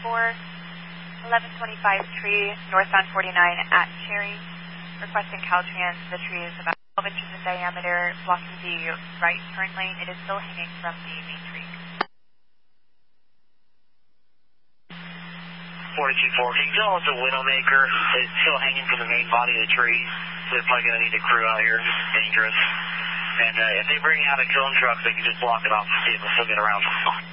1125 tree, northbound 49 at Cherry. Requesting Caltrans. The tree is about 12 inches in diameter, blocking the right turn lane. It is still hanging from the main tree. 42-4, can you tell us the Widowmaker is still hanging from the main body of the tree? So they're probably going to need a crew out here. It's dangerous. And if they bring out a cone truck, they can just block it off and see if they'll still get around.